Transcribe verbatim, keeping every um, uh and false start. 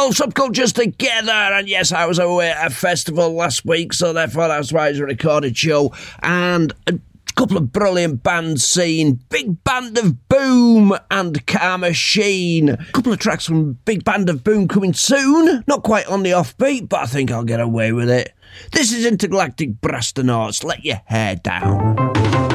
all subcultures together. And yes, I was away at a festival last week, so therefore that's why it's a recorded show. And a couple of brilliant bands seen. Big Band of Boom and Car Machine. A couple of tracks from Big Band of Boom coming soon. Not quite on the offbeat, but I think I'll get away with it. This is Intergalactic Brastonauts. Let your hair down.